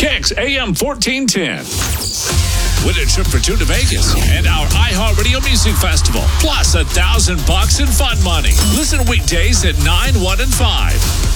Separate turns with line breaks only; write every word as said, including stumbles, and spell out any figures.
Kicks A M fourteen ten. Win a trip for two to Vegas and our iHeartRadio Music Festival. Plus a thousand bucks in fun money. Listen weekdays at nine, one, and five.